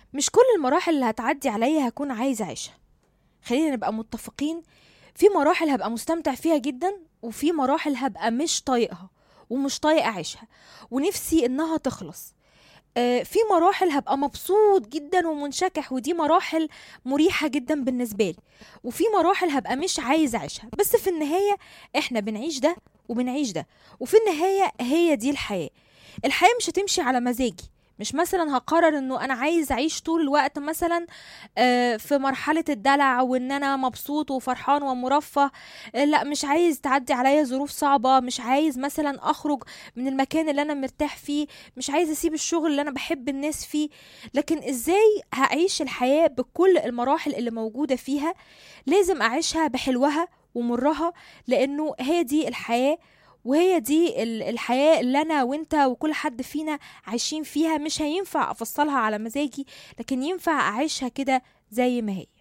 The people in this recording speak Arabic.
مش كل المراحل اللي هتعدي عليا هكون عايزة أعيشها. خلينا نبقى متفقين، في مراحل هبقى مستمتع فيها جدا، وفي مراحل هبقى مش طايقها ومش طايقة أعيشها ونفسي إنها تخلص. في مراحل هبقى مبسوط جدا ومنشكح، ودي مراحل مريحة جدا بالنسبة لي. وفي مراحل هبقى مش عايز أعيشها، بس في النهاية احنا بنعيش ده وبنعيش ده، وفي النهاية هي دي الحياة. الحياة مش هتمشي على مزاجي. مش مثلا هقرر انه انا عايز اعيش طول الوقت مثلا في مرحلة الدلع وان انا مبسوط وفرحان ومرفه. لا، مش عايز تعدي عليا ظروف صعبة، مش عايز مثلا اخرج من المكان اللي انا مرتاح فيه، مش عايز اسيب الشغل اللي انا بحب الناس فيه. لكن ازاي هعيش الحياة بكل المراحل اللي موجودة فيها؟ لازم اعيشها بحلوها ومرها، لانه هي دي الحياة. وهي دي الحياة اللي أنا وإنت وكل حد فينا عايشين فيها. مش هينفع أفصلها على مزاجي، لكن ينفع أعيشها كده زي ما هي.